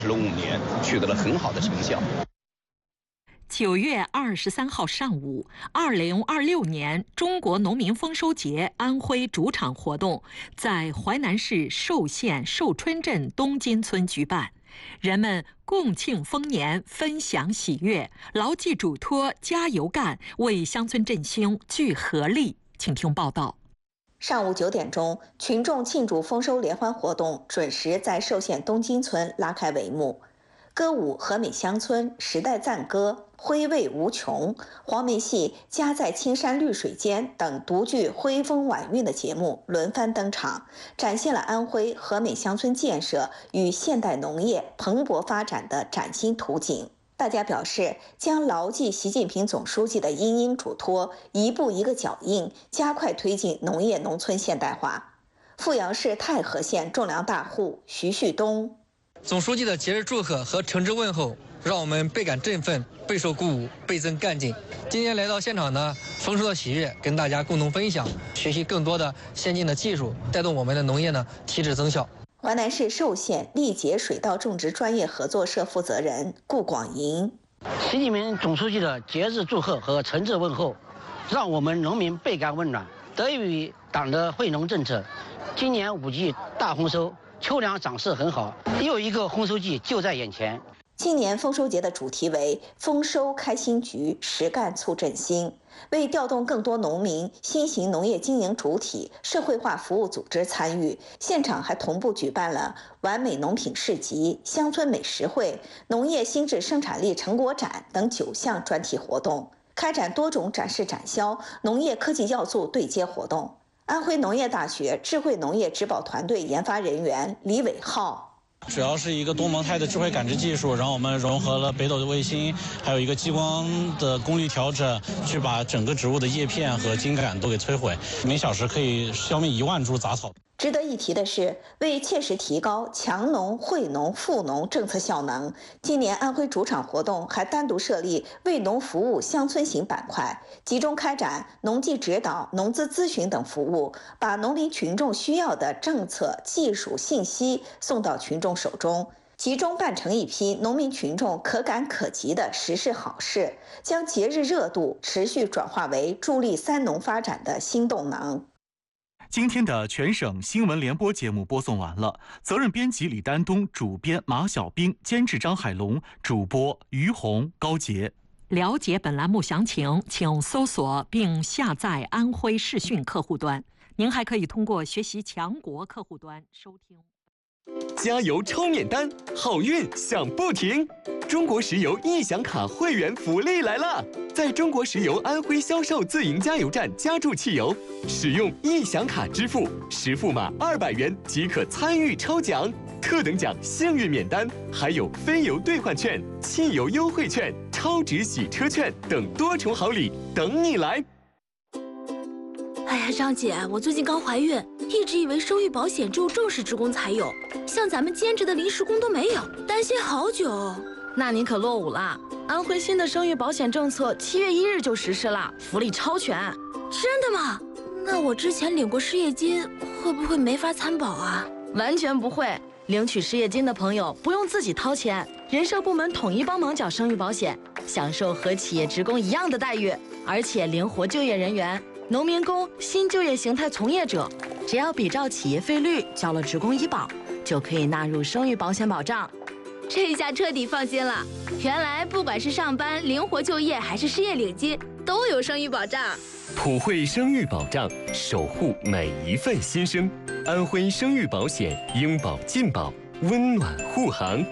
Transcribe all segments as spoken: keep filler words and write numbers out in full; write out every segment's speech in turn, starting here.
了五年，取得了很好的成效。 九月二十三号上午，二零二六年中国农民丰收节安徽主场活动在淮南市寿县寿春镇东金村举办，人们共庆丰年，分享喜悦，牢记嘱托，加油干，为乡村振兴聚合力。请听报道。 上午九点钟，群众庆祝丰收联欢活动准时在寿县东金村拉开帷幕。歌舞《和美乡村》、时代赞歌、徽味无穷、黄梅戏《家在青山绿水间》等独具徽风婉韵的节目轮番登场，展现了安徽和美乡村建设与现代农业蓬勃发展的崭新图景。大家表示，将牢记习近平总书记的殷殷嘱托，一步一个脚印，加快推进农业农村现代化。阜阳市太和县种粮大户徐旭东。 总书记的节日祝贺和诚挚问候，让我们倍感振奋，备受鼓舞，倍增干劲。今天来到现场呢，丰收的喜悦跟大家共同分享，学习更多的先进的技术，带动我们的农业呢提质增效。 淮南市寿县力竭水稻种植专业合作社负责人顾广银： 习近平总书记的节日祝贺和诚挚问候，让我们农民倍感温暖。得益于党的惠农政策，今年五季大丰收。秋粮长势很好，又一个丰收季就在眼前。 今年丰收节的主题为“丰收开新局，实干促振兴”。为调动更多农民、新型农业经营主体、社会化服务组织参与，现场还同步举办了完美农品市集、乡村美食会、农业新质生产力成果展等九项专题活动，开展多种展示展销、农业科技要素对接活动。安徽农业大学智慧农业植保团队研发人员李伟浩： 主要是一个多模态的智慧感知技术，然后我们融合了北斗的卫星，还有一个激光的功率调整，去把整个植物的叶片和茎秆都给摧毁，每小时可以消灭一万株杂草。 值得一提的是，为切实提高强农、惠农、富农政策效能，今年安徽主场活动还单独设立为农服务乡村型板块，集中开展农技指导、农资咨询等服务，把农民群众需要的政策、技术、信息送到群众手中，集中办成一批农民群众可感可及的实事好事，将节日热度持续转化为助力三农发展的新动能。 今天的全省新闻联播节目播送完了，责任编辑李丹东，主编马小兵，监制张海龙，主播于红、高杰。 了解本栏目详情，请搜索并下载安徽视讯客户端。您还可以通过学习强国客户端收听。 加油抽免单，好运享不停！中国石油易享卡会员福利来了！在中国石油安徽销售自营加油站加注汽油，使用易享卡支付，实付码二百元即可参与抽奖，特等奖幸运免单，还有非油兑换券、汽油优惠券、超值洗车券等多重好礼等你来！ 哎呀，张姐，我最近刚怀孕，一直以为生育保险只有正式职工才有，像咱们兼职的临时工都没有，担心好久。 那您可落伍了，安徽新的生育保险政策七月一日就实施了，福利超全。 真的吗？那我之前领过失业金，会不会没法参保啊？ 完全不会，领取失业金的朋友不用自己掏钱，人社部门统一帮忙缴生育保险，享受和企业职工一样的待遇，而且灵活就业人员。农民工、新就业形态从业者，只要比照企业费率交了职工医保，就可以纳入生育保险保障。 这下彻底放心了，原来不管是上班、灵活就业，还是失业领金，都有生育保障。 普惠生育保障，守护每一份新生。安徽生育保险，应保尽保，温暖护航。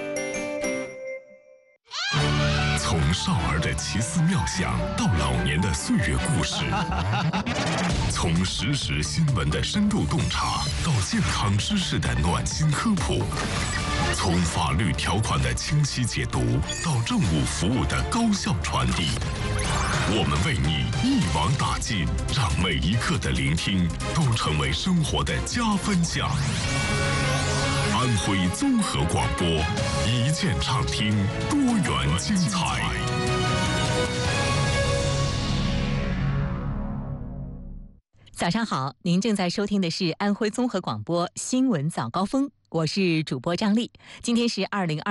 从少儿的奇思妙想到老年的岁月故事，从实时新闻的深度洞察到健康知识的暖心科普，从法律条款的清晰解读到政务服务的高效传递，我们为你一网打尽，让每一刻的聆听都成为生活的加分项。安徽综合广播，一键畅听，多元精彩。 早上好，您正在收听的是安徽综合广播新闻早高峰，我是主播张丽。今天是二零二。